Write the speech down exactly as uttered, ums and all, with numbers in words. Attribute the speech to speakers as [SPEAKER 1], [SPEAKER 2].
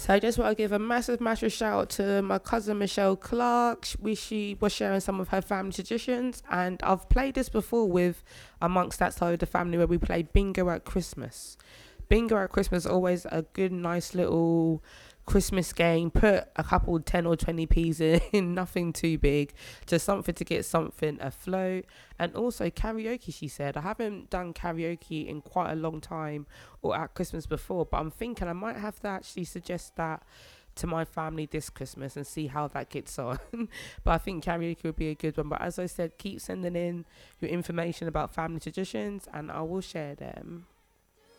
[SPEAKER 1] So I just want to give a massive, massive shout out to my cousin Michelle Clark. We she was sharing some of her family traditions, and I've played this before with amongst that side of the family where we play bingo at Christmas. Bingo at Christmas is always a good, nice little Christmas game. Put a couple ten or twenty p's in, nothing too big, just something to get something afloat. And also karaoke, she said. I haven't done karaoke in quite a long time or at Christmas before, but I'm thinking I might have to actually suggest that to my family this Christmas and see how that gets on. But I think karaoke would be a good one. But as I said, keep sending in your information about family traditions and I will share them.